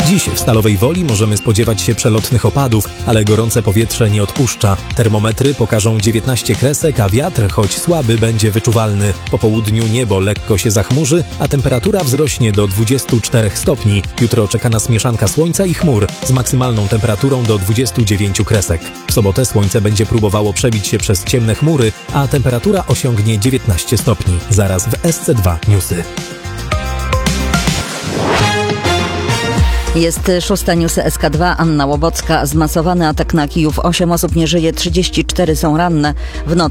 Dziś w Stalowej Woli możemy spodziewać się przelotnych opadów, ale gorące powietrze nie odpuszcza. Termometry pokażą 19 kresek, a wiatr, choć słaby, będzie wyczuwalny. Po południu niebo lekko się zachmurzy, a temperatura wzrośnie do 24 stopni. Jutro czeka nas mieszanka słońca i chmur z maksymalną temperaturą do 29 kresek. W sobotę słońce będzie próbowało przebić się przez ciemne chmury, a temperatura osiągnie 19 stopni. Zaraz w SC2 Newsy. Jest 6 News SK2, Anna Łobocka. Zmasowany atak na Kijów. 8 osób nie żyje, 34 są ranne. W nocy